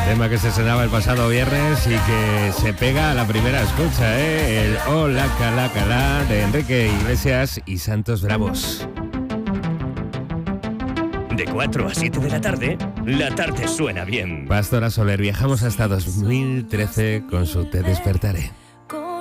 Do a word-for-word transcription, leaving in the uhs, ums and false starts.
Tema que se estrenaba el pasado viernes y que se pega a la primera escucha, ¿eh? El Hola Cala Cala de Enrique Iglesias y Santos Bravos. De cuatro a siete de la tarde, la tarde suena bien. Pastora Soler, viajamos hasta dos mil trece con su Te Despertaré.